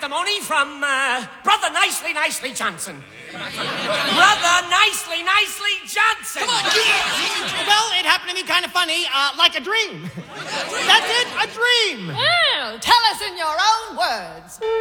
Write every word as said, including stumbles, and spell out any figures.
testimony from uh, Brother Nicely Nicely Johnson. Brother Nicely Nicely Johnson. Come on, well, it happened to me kind of funny, uh, like a dream. That's it, a dream. Well, tell us in your own words.